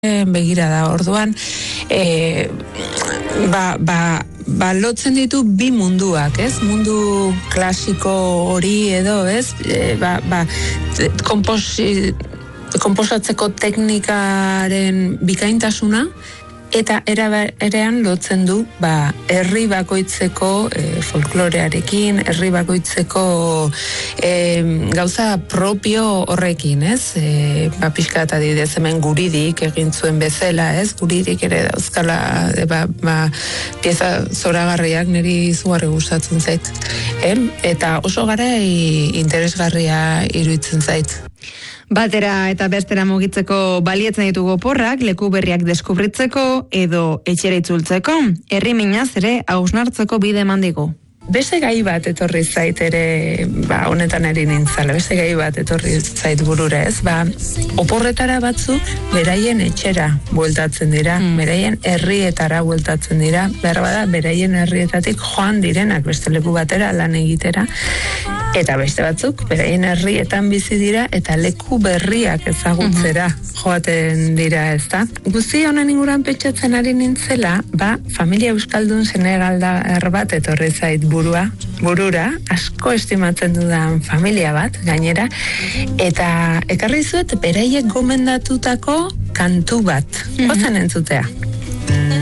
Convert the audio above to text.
begira da, orduan lotzen ditu bi munduak, ez? Mundu klasiko hori edo, ez? Konposatzeko teknikaren bikaintasuna eta erean lotzen du herri bakoitzeko folklorearekin, herri bakoitzeko gauza propio horrekin, ez? Pixka eta adibidez hemen Guridik egin zuen bezala, ez? Guridik ere dauzkala pieza zoragarriak niri izugarri gustatzen zait. Eta oso garai interesgarria iruditzen zait. Batera eta bestera mugitzeko balietzen ditugu oporrak, leku berriak deskubritzeko edo etxera itzultzeko, herri minaz ere hausnartzeko bide eman digu. Beste gai bat etorri zait ere, honetan eri nintzala, beste gai bat etorri zait burura, ez? Oporretara batzuk beraien etxera bueltatzen dira, beraien herrietara bueltatzen dira, beharbada beraien herrietatik joan direnak beste leku batera lan egitera, eta beste batzuk beraien herrietan bizi dira eta leku berriak ezagutzera joaten dira, ezta? Guzti honen inguruan pentsatzen ari nintzela, familia euskaldun senegaldar bat etorri zait burura, asko estimatzen dudan familia bat, gainera, eta ekarri zuet beraiek gomendatutako kantu bat, gozen entzutea.